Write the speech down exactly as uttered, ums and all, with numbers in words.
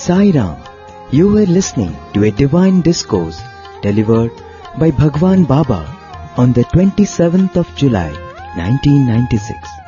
Sai Ram. You were listening to a divine discourse delivered by Bhagwan Baba on the twenty-seventh of July, nineteen ninety-six.